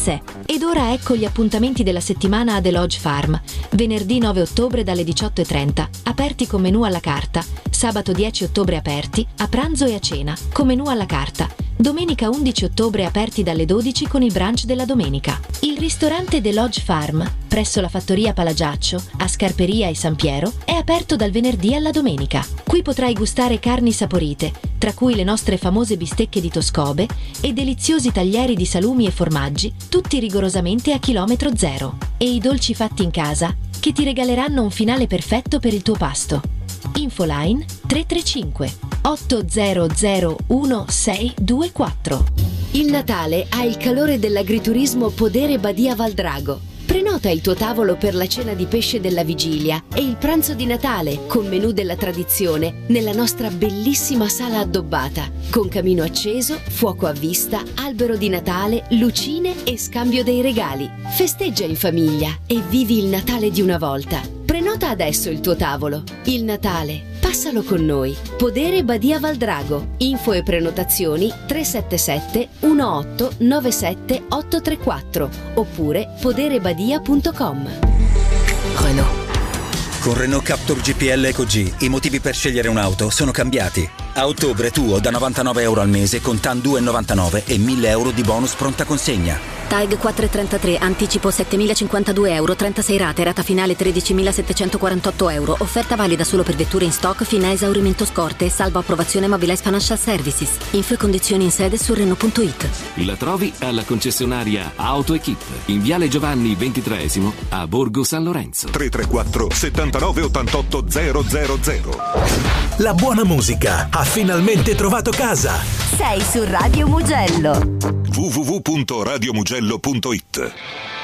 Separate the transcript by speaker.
Speaker 1: sé. Ed ora ecco gli appuntamenti della settimana a The Lodge Farm. Venerdì 9 ottobre dalle 18:30, aperti con menù alla carta. Sabato 10 ottobre aperti, a pranzo e a cena, con menù alla carta. Domenica 11 ottobre aperti dalle 12 con il brunch della domenica. Il ristorante The Lodge Farm, presso la fattoria Palagiaccio, a Scarperia e San Piero, è aperto dal venerdì alla domenica. Qui potrai gustare carni saporite, tra cui le nostre famose bistecche di Toscobe e deliziosi taglieri di salumi e formaggi, tutti rigorosamente a chilometro zero. E i dolci fatti in casa, che ti regaleranno un finale perfetto per il tuo pasto. Infoline 335 800 1624.
Speaker 2: Il Natale ha il calore dell'agriturismo Podere Badia Valdrago. Prenota il tuo tavolo per la cena di pesce della vigilia e il pranzo di Natale con menù della tradizione nella nostra bellissima sala addobbata, con camino acceso, fuoco a vista, albero di Natale, lucine e scambio dei regali. Festeggia in famiglia e vivi il Natale di una volta. Prenota adesso il tuo tavolo. Il Natale, passalo con noi. Podere Badia Valdrago. Info e prenotazioni 377 18 97 834 oppure poderebadia.com.
Speaker 3: Renault. Con Renault Captur GPL Eco G i motivi per scegliere un'auto sono cambiati. A ottobre tuo da €99 al mese con TAN 2,99 e €1.000 di bonus pronta consegna.
Speaker 4: TAG 433, anticipo €7.052, 36 rate, rata finale €13.748. Offerta valida solo per vetture in stock fino a esaurimento scorte, salvo approvazione Mobilize Financial Services. Info e condizioni in sede su Renault.it.
Speaker 5: La trovi alla concessionaria AutoEquip in Viale Giovanni XXIII a Borgo San Lorenzo.
Speaker 6: 334 79 88 000.
Speaker 7: La buona musica ha finalmente trovato casa.
Speaker 8: Sei su Radio Mugello.
Speaker 6: www.radiomugello.it.